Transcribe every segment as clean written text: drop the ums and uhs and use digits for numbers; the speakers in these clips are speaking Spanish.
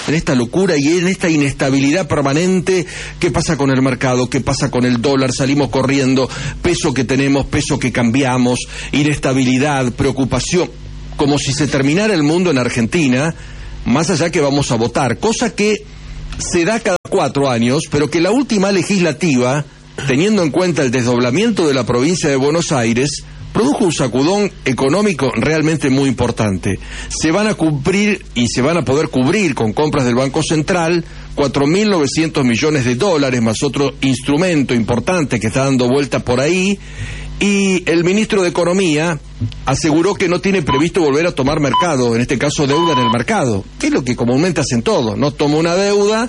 en esta locura y en esta inestabilidad permanente. ¿Qué pasa con el mercado? ¿Qué pasa con el dólar? Salimos corriendo, peso que tenemos, peso que cambiamos, inestabilidad, preocupación, como si se terminara el mundo en Argentina, más allá que vamos a votar, cosa que se da cada 4 años, pero que la última legislativa, teniendo en cuenta el desdoblamiento de la provincia de Buenos Aires, produjo un sacudón económico realmente muy importante. Se van a cumplir y se van a poder cubrir con compras del Banco Central 4.900 millones de dólares, más otro instrumento importante que está dando vuelta por ahí, y el ministro de Economía aseguró que no tiene previsto volver a tomar mercado, en este caso deuda en el mercado, que es lo que comúnmente hacen todos, no tomo una deuda,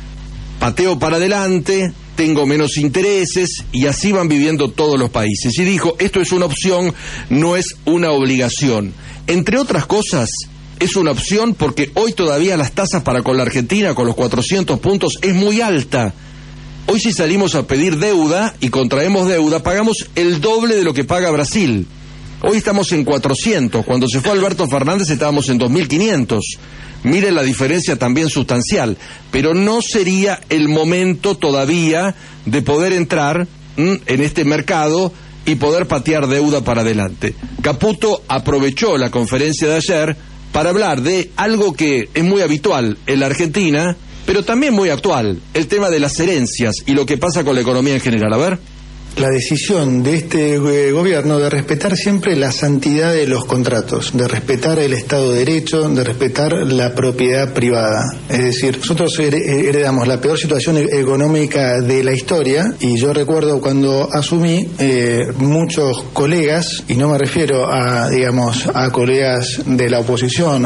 pateo para adelante, tengo menos intereses, y así van viviendo todos los países. Y dijo, esto es una opción, no es una obligación. Entre otras cosas, es una opción porque hoy todavía las tasas para con la Argentina, con los 400 puntos, es muy alta. Hoy si salimos a pedir deuda y contraemos deuda, pagamos el doble de lo que paga Brasil. Hoy estamos en 400, cuando se fue Alberto Fernández estábamos en 2.500. Miren la diferencia también sustancial, pero no sería el momento todavía de poder entrar en este mercado y poder patear deuda para adelante. Caputo aprovechó la conferencia de ayer para hablar de algo que es muy habitual en la Argentina, pero también muy actual, el tema de las herencias y lo que pasa con la economía en general. A ver. La decisión de este gobierno de respetar siempre la santidad de los contratos, de respetar el Estado de Derecho, de respetar la propiedad privada. Es decir, nosotros heredamos la peor situación económica de la historia, y yo recuerdo cuando asumí, muchos colegas, y no me refiero a, digamos, a colegas de la oposición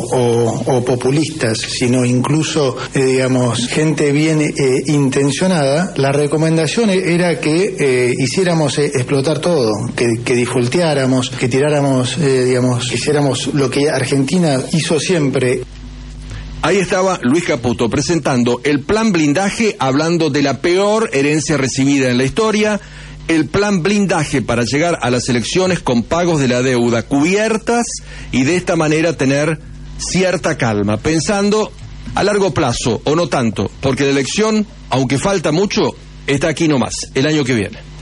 o populistas, sino incluso, digamos, gente bien intencionada, la recomendación era que hiciéramos explotar todo, que defaulteáramos, que tiráramos, digamos, que hiciéramos lo que Argentina hizo siempre. Ahí estaba Luis Caputo presentando el plan blindaje, hablando de la peor herencia recibida en la historia, el plan blindaje para llegar a las elecciones con pagos de la deuda cubiertas y de esta manera tener cierta calma, pensando a largo plazo, o no tanto, porque la elección, aunque falta mucho, está aquí nomás, el año que viene.